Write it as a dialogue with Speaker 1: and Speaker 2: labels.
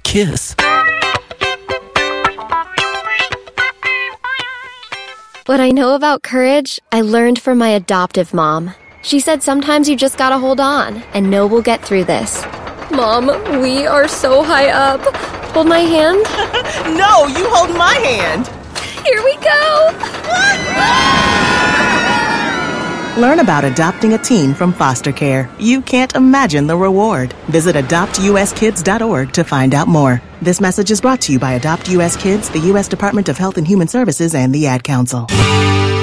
Speaker 1: kiss.
Speaker 2: What I know about courage, I learned from my adoptive mom. She said sometimes you just gotta hold on and know we'll get through this. Mom, we are so high up. Hold my hand.
Speaker 3: No, you hold my hand.
Speaker 2: Here we go.
Speaker 3: Learn about adopting a teen from foster care. You can't imagine the reward. Visit adoptuskids.org to find out more. This message is brought to you by Adopt US Kids, the U.S. Department of Health and Human Services, and the Ad Council.